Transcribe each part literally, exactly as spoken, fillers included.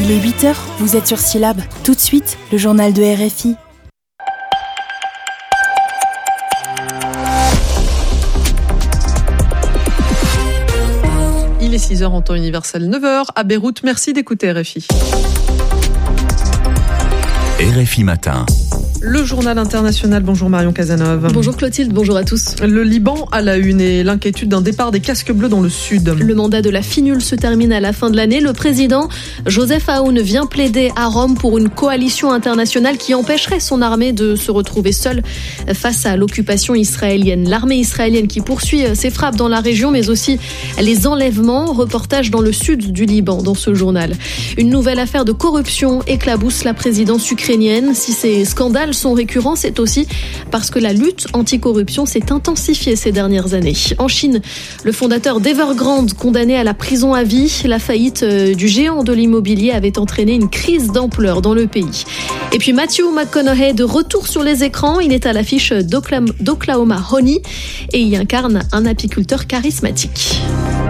Il est huit heures, vous êtes sur Syllab. Tout de suite, le journal de R F I. Il est six heures en temps universel, neuf heures à Beyrouth. Merci d'écouter R F I. R F I Matin. Le journal international, bonjour Marion Cazeneuve. Bonjour Clotilde, bonjour à tous. Le Liban à la une et l'inquiétude d'un départ des casques bleus dans le sud. Le mandat de la FINUL se termine à la fin de l'année. Le président Joseph Aoun vient plaider à Rome pour une coalition internationale qui empêcherait son armée de se retrouver seule face à l'occupation israélienne. L'armée israélienne qui poursuit ses frappes dans la région, mais aussi les enlèvements. Reportage dans le sud du Liban dans ce journal. Une nouvelle affaire de corruption éclabousse la présidence ukrainienne. Si ces scandales sont récurrents, c'est aussi parce que la lutte anticorruption s'est intensifiée ces dernières années. En Chine, le fondateur d'Evergrande condamné à la prison à vie. La faillite du géant de l'immobilier avait entraîné une crise d'ampleur dans le pays. Et puis Matthew McConaughey de retour sur les écrans. Il est à l'affiche d'Oklahoma Honey et y incarne un apiculteur charismatique.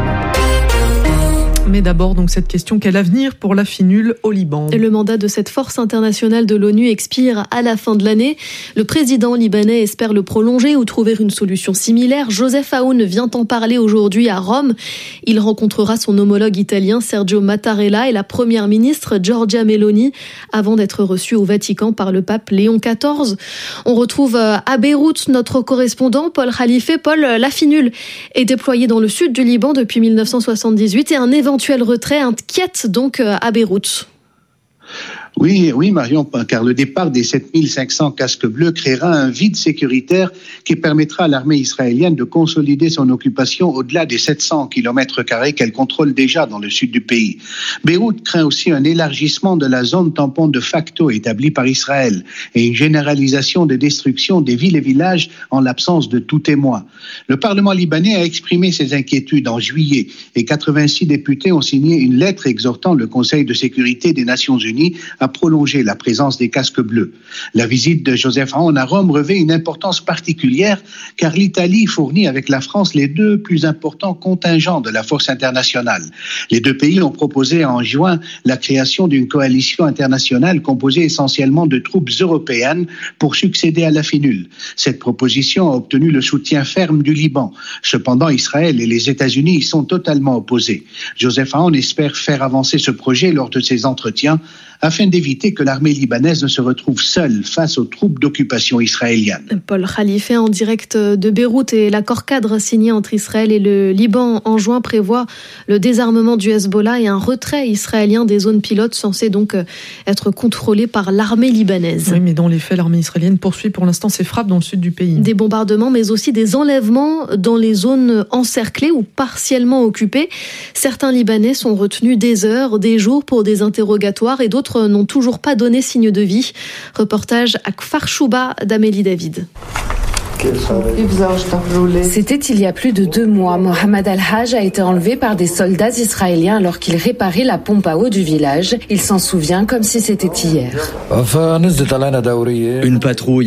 Mais d'abord, donc, cette question, quel avenir pour la FINUL au Liban ? Le mandat de cette force internationale de l'ONU expire à la fin de l'année. Le président libanais espère le prolonger ou trouver une solution similaire. Joseph Aoun vient en parler aujourd'hui à Rome. Il rencontrera son homologue italien Sergio Mattarella et la première ministre Giorgia Meloni avant d'être reçu au Vatican par le pape Léon quatorze. On retrouve à Beyrouth notre correspondant Paul Khalife. Paul, la FINUL est déployée dans le sud du Liban depuis dix-neuf cent soixante-dix-huit et un éventuel retrait inquiète donc à Beyrouth. Oui, oui, Marion, car le départ des sept mille cinq cents casques bleus créera un vide sécuritaire qui permettra à l'armée israélienne de consolider son occupation au-delà des sept cents kilomètres carrés qu'elle contrôle déjà dans le sud du pays. Beyrouth craint aussi un élargissement de la zone tampon de facto établie par Israël et une généralisation des destructions des villes et villages en l'absence de tout témoin. Le Parlement libanais a exprimé ses inquiétudes en juillet et quatre-vingt-six députés ont signé une lettre exhortant le Conseil de sécurité des Nations Unies à prolonger la présence des casques bleus. La visite de Joseph Aoun à Rome revêt une importance particulière car l'Italie fournit avec la France les deux plus importants contingents de la force internationale. Les deux pays ont proposé en juin la création d'une coalition internationale composée essentiellement de troupes européennes pour succéder à la FINUL. Cette proposition a obtenu le soutien ferme du Liban. Cependant, Israël et les États-Unis y sont totalement opposés. Joseph Aoun espère faire avancer ce projet lors de ses entretiens afin d'éviter que l'armée libanaise ne se retrouve seule face aux troupes d'occupation israéliennes. Paul Khalife en direct de Beyrouth et l'accord cadre signé entre Israël et le Liban en juin prévoit le désarmement du Hezbollah et un retrait israélien des zones pilotes censées donc être contrôlées par l'armée libanaise. Oui, mais dans les faits, l'armée israélienne poursuit pour l'instant ses frappes dans le sud du pays. Des bombardements, mais aussi des enlèvements dans les zones encerclées ou partiellement occupées. Certains Libanais sont retenus des heures, des jours pour des interrogatoires et d'autres n'ont toujours pas donné signe de vie. Reportage à Kfar Shouba d'Amélie David. C'était il y a plus de deux mois. Mohamed Al-Haj a été enlevé par des soldats israéliens alors qu'il réparait la pompe à eau du village. Il s'en souvient comme si c'était hier. Une patrouille